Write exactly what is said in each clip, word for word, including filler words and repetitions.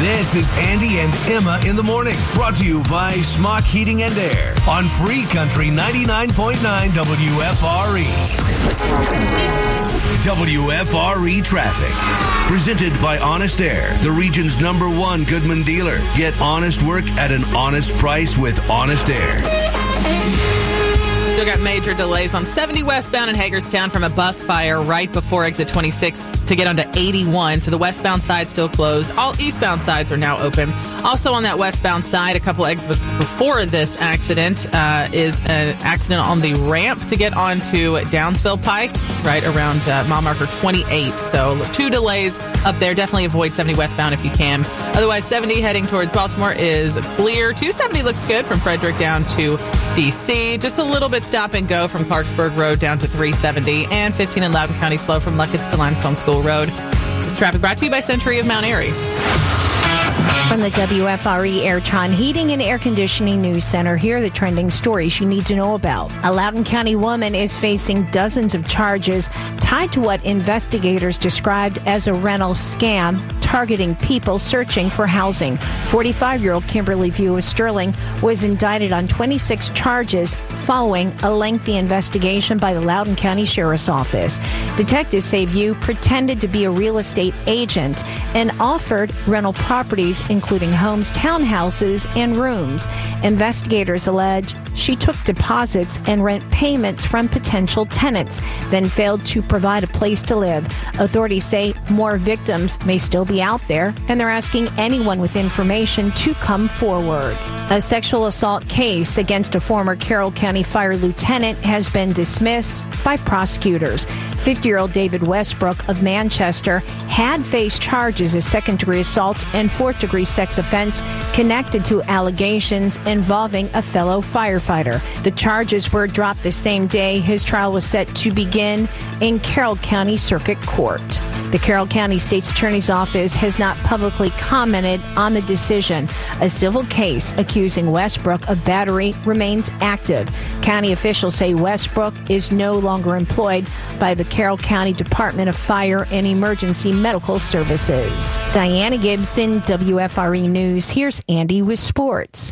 This is Andy and Emma in the morning, brought to you by Smock Heating and Air on Free Country ninety-nine point nine W F R E. W F R E Traffic. Presented by Honest Air, the region's number one Goodman dealer. Get honest work at an honest price with Honest Air. Still got major delays on seventy westbound in Hagerstown from a bus fire right before exit twenty-six to get onto eighty-one. So the westbound side still closed. All eastbound sides are now open. Also on that westbound side, a couple exits before this accident uh, is an accident on the ramp to get onto Downsville Pike, right around uh, mile marker twenty-eight. So two delays up there. Definitely avoid seventy westbound if you can. Otherwise, seventy heading towards Baltimore is clear. two seventy looks good from Frederick down to D C. Just a little bit stop and go from Clarksburg Road down to three seventy. And fifteen in Loudoun County slow from Luckett's to Limestone School Road. This traffic brought to you by Century of Mount Airy. From the W F R E Airtron Heating and Air Conditioning News Center, here are the trending stories you need to know about. A Loudoun County woman is facing dozens of charges tied to what investigators described as a rental scam targeting people searching for housing. forty-five-year-old Kimberly View Sterling was indicted on twenty-six charges following a lengthy investigation by the Loudoun County Sheriff's Office. Detectives say View pretended to be a real estate agent and offered rental properties including homes, townhouses, and rooms. Investigators allege she took deposits and rent payments from potential tenants, then failed to provide a place to live. Authorities say more victims may still be out there, and they're asking anyone with information to come forward. A sexual assault case against a former Carroll County Fire lieutenant has been dismissed by prosecutors. fifty-year-old David Westbrook of Manchester had faced charges of second-degree assault and fourth-degree sex offense connected to allegations involving a fellow firefighter. The charges were dropped the same day his trial was set to begin in Carroll County Circuit Court. The Carroll County State's Attorney's Office has not publicly commented on the decision. A civil case accusing Westbrook of battery remains active. County officials say Westbrook is no longer employed by the Carroll County Department of Fire and Emergency Medical Services. Diana Gibson, W F R E News. Here's Andy with sports.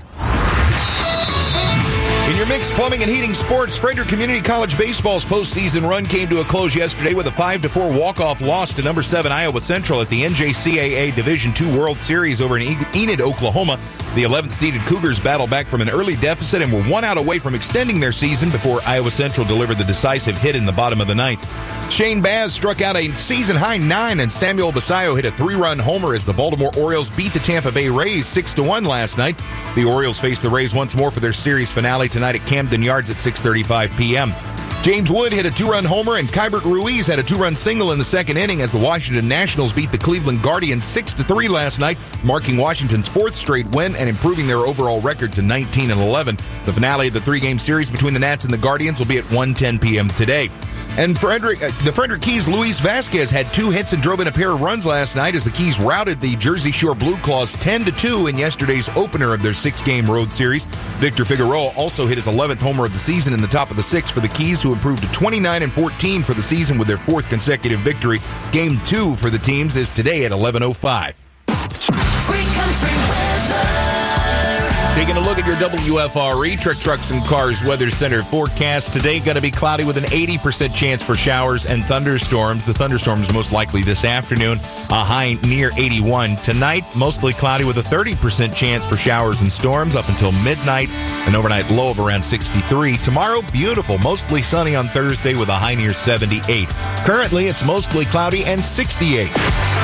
In your mixed plumbing and heating sports, Frederick Community College Baseball's postseason run came to a close yesterday with a five to four walk-off loss to number seven Iowa Central at the N J C A A Division two World Series over in Enid, Oklahoma. The eleventh-seeded Cougars battled back from an early deficit and were one out away from extending their season before Iowa Central delivered the decisive hit in the bottom of the ninth. Shane Baz struck out a season-high nine, and Samuel Basayo hit a three-run homer as the Baltimore Orioles beat the Tampa Bay Rays six to one last night. The Orioles face the Rays once more for their series finale tonight at Camden Yards at six thirty-five p.m. James Wood hit a two-run homer, and Kybert Ruiz had a two-run single in the second inning as the Washington Nationals beat the Cleveland Guardians six to three last night, marking Washington's fourth straight win and improving their overall record to nineteen and eleven. The finale of the three-game series between the Nats and the Guardians will be at one ten p.m. today. And Frederick, uh, the Frederick Keys' Luis Vasquez had two hits and drove in a pair of runs last night as the Keys routed the Jersey Shore Blue Claws ten to two in yesterday's opener of their six-game road series. Victor Figueroa also hit his eleventh homer of the season in the top of the sixth for the Keys, who improved to twenty-nine and fourteen for the season with their fourth consecutive victory. Game two for the teams is today at eleven oh five. Taking a look at your W F R E Truck Trucks and Cars Weather Center forecast. Today going to be cloudy with an eighty percent chance for showers and thunderstorms. The thunderstorms most likely this afternoon, a high near eighty-one. Tonight, mostly cloudy with a thirty percent chance for showers and storms up until midnight. An overnight low of around sixty-three. Tomorrow, beautiful, mostly sunny on Thursday with a high near seventy-eight. Currently, it's mostly cloudy and sixty-eight.